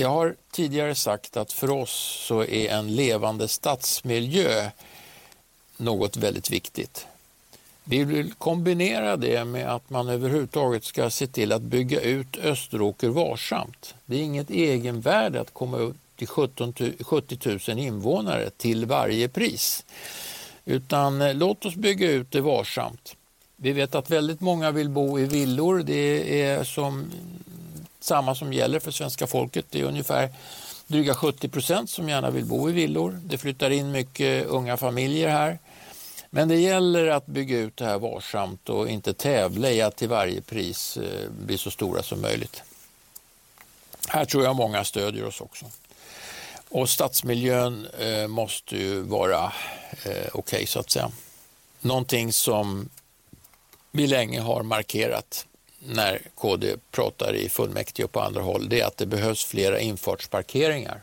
Jag har tidigare sagt att för oss så är en levande stadsmiljö något väldigt viktigt. Vi vill kombinera det med att man överhuvudtaget ska se till att bygga ut Österåker varsamt. Det är inget egenvärde att komma upp till 70 000 invånare till varje pris. Utan låt oss bygga ut det varsamt. Vi vet att väldigt många vill bo i villor. Det är samma som gäller för svenska folket. Det är ungefär dryga 70% som gärna vill bo i villor. Det flyttar in mycket unga familjer här. Men det gäller att bygga ut det här varsamt och inte tävla i att till varje pris bli så stora som möjligt. Här tror jag många stödjer oss också. Och stadsmiljön måste ju vara okej, så att säga. Någonting som vi länge har markerat när KD pratar i fullmäktige och på andra håll, det är att det behövs flera infartsparkeringar.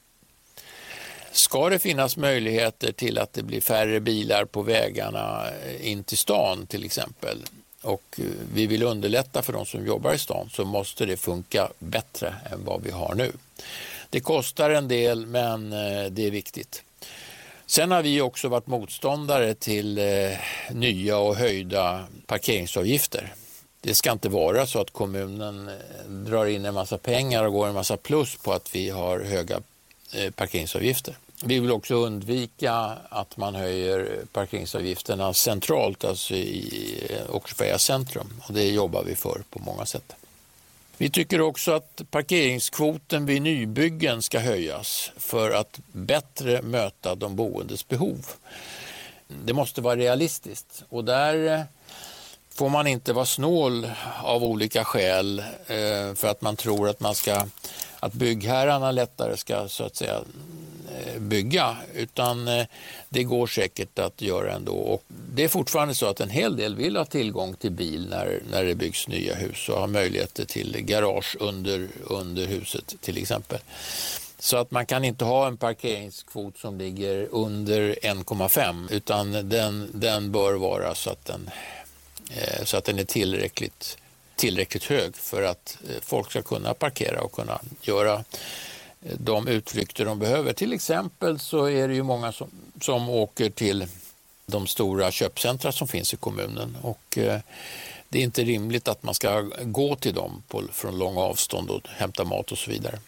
Ska det finnas möjligheter till att det blir färre bilar på vägarna in till stan till exempel, och vi vill underlätta för de som jobbar i stan, så måste det funka bättre än vad vi har nu. Det kostar en del, men det är viktigt. Sen har vi också varit motståndare till nya och höjda parkeringsavgifter. Det ska inte vara så att kommunen drar in en massa pengar och går en massa plus på att vi har höga parkeringsavgifter. Vi vill också undvika att man höjer parkeringsavgifterna centralt, alltså i Åkersberga centrum, och det jobbar vi för på många sätt. Vi tycker också att parkeringskvoten vid nybyggen ska höjas för att bättre möta de boendes behov. Det måste vara realistiskt, och där får man inte vara snål av olika skäl för att man tror att byggherrarna lättare ska, så att säga, bygga, utan det går säkert att göra ändå. Och det är fortfarande så att en hel del vill ha tillgång till bil när det byggs nya hus och har möjligheter till garage under huset till exempel. Så att man kan inte ha en parkeringskvot som ligger under 1,5, utan den bör vara så att den är tillräckligt hög för att folk ska kunna parkera och kunna göra de utflykter de behöver. Till exempel så är det ju många som åker till de stora köpcentra som finns i kommunen, och det är inte rimligt att man ska gå till dem från långa avstånd och hämta mat och så vidare.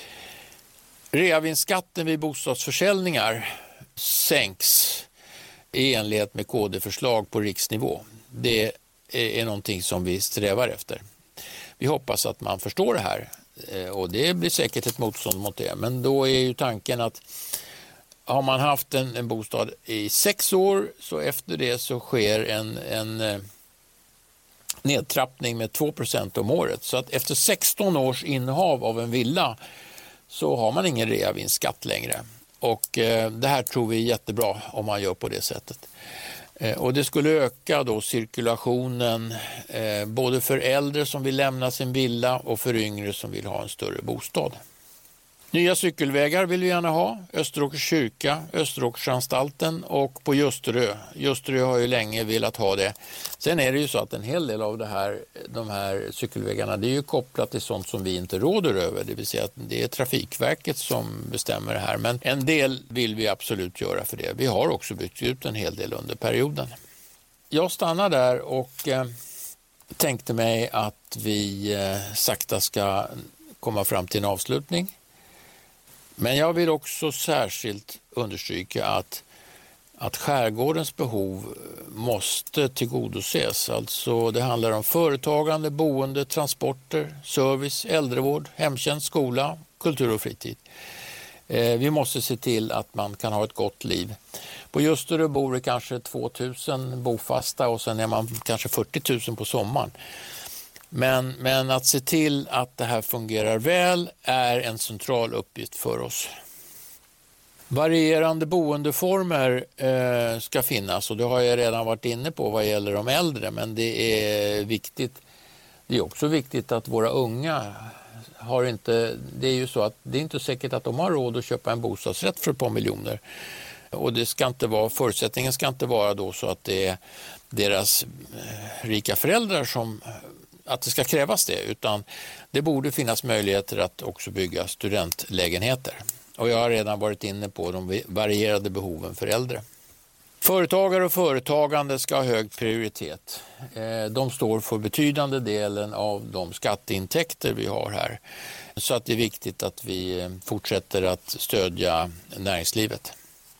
Reavinstskatten vid bostadsförsäljningar sänks i enlighet med KD-förslag på riksnivå. Det är någonting som vi strävar efter. Vi hoppas att man förstår det här, och det blir säkert ett motstånd mot det. Men då är ju tanken att har man haft en bostad i 6 år, så efter det så sker en nedtrappning med 2% om året. Så att efter 16 års innehav av en villa så har man ingen reavinstskatt längre. Och det här tror vi är jättebra om man gör på det sättet. Och det skulle öka då cirkulationen både för äldre som vill lämna sin villa och för yngre som vill ha en större bostad. Nya cykelvägar vill vi gärna ha. Österåkers kyrka, Österåkersanstalten och på Ljusterö. Ljusterö har ju länge velat ha det. Sen är det ju så att en hel del av de här cykelvägarna, det är ju kopplat till sånt som vi inte råder över. Det vill säga att det är Trafikverket som bestämmer det här. Men en del vill vi absolut göra för det. Vi har också byggt ut en hel del under perioden. Jag stannar där och tänkte mig att vi sakta ska komma fram till en avslutning. Men jag vill också särskilt understryka att skärgårdens behov måste tillgodoses. Alltså det handlar om företagande, boende, transporter, service, äldrevård, hemtjänst, skola, kultur och fritid. Vi måste se till att man kan ha ett gott liv. På Ljusterö bor det kanske 2000 bofasta och sen är man kanske 40 000 på sommaren. Men att se till att det här fungerar väl är en central uppgift för oss. Varierande boendeformer ska finnas, och det har jag redan varit inne på vad gäller de äldre, men det är viktigt. Det är också viktigt att våra unga har inte, det är ju så att det är inte säkert att de har råd att köpa en bostadsrätt för ett par miljoner. Och det ska inte vara, förutsättningen ska inte vara då så att det är deras rika föräldrar som att det ska krävas det, utan det borde finnas möjligheter att också bygga studentlägenheter. Och jag har redan varit inne på de varierade behoven för äldre. Företagare och företagande ska ha hög prioritet. De står för betydande delen av de skatteintäkter vi har här. Så att det är viktigt att vi fortsätter att stödja näringslivet.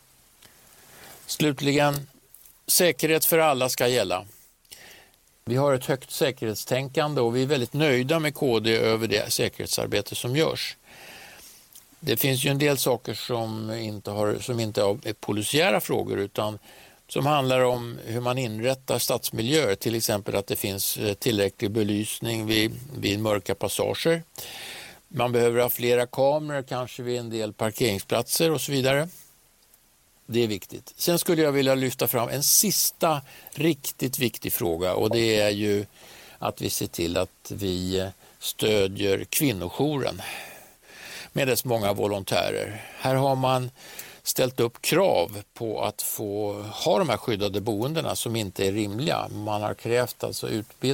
Slutligen, säkerhet för alla ska gälla. Vi har ett högt säkerhetstänkande och vi är väldigt nöjda med KD över det säkerhetsarbete som görs. Det finns ju en del saker som inte är polisiära frågor utan som handlar om hur man inrättar stadsmiljöer. Till exempel att det finns tillräcklig belysning vid mörka passager. Man behöver ha flera kameror kanske vid en del parkeringsplatser och så vidare. Det är viktigt. Sen skulle jag vilja lyfta fram en sista riktigt viktig fråga och det är ju att vi ser till att vi stödjer kvinnojouren med dess många volontärer. Här har man ställt upp krav på att få ha de här skyddade boendena som inte är rimliga. Man har krävt alltså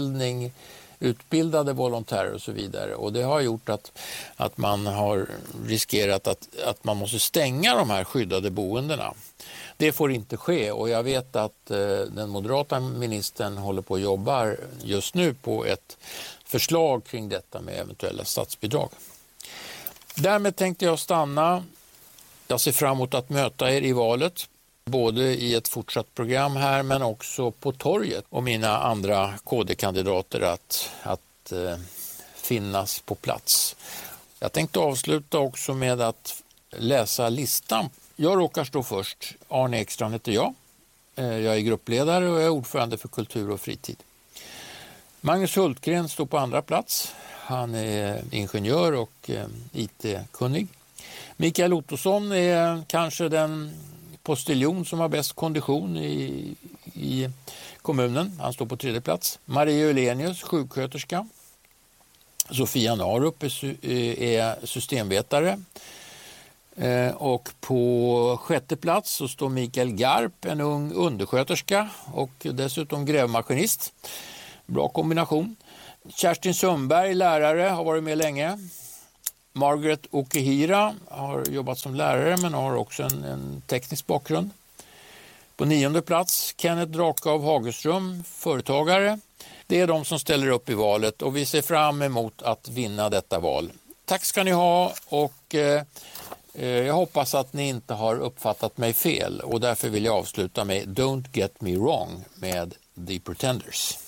utbildade volontärer och så vidare och det har gjort att man har riskerat att man måste stänga de här skyddade boendena. Det får inte ske och jag vet att den moderata ministern håller på att jobba just nu på ett förslag kring detta med eventuella statsbidrag. Därmed tänkte jag stanna. Jag ser fram emot att möta er i valet, både i ett fortsatt program här men också på torget och mina andra KD-kandidater att finnas på plats. Jag tänkte avsluta också med att läsa listan. Jag råkar stå först. Arne Ekstrand heter jag. Jag är gruppledare och jag är ordförande för kultur och fritid. Magnus Hultgren står på andra plats. Han är ingenjör och IT-kunnig. Mikael Ottosson är kanske den postiljon som har bäst kondition i kommunen. Han står på tredje plats. Marie Ölenius, sjuksköterska. Sofia Narup är systemvetare. Och på sjätte plats så står Mikael Garp, en ung undersköterska och dessutom grävmaskinist. Bra kombination. Kerstin Sundberg, lärare, har varit med länge. Margaret Okehira har jobbat som lärare men har också en teknisk bakgrund. På nionde plats Kenneth Drake av Hagerström, företagare. Det är de som ställer upp i valet och vi ser fram emot att vinna detta val. Tack ska ni ha och jag hoppas att ni inte har uppfattat mig fel och därför vill jag avsluta med Don't Get Me Wrong med The Pretenders.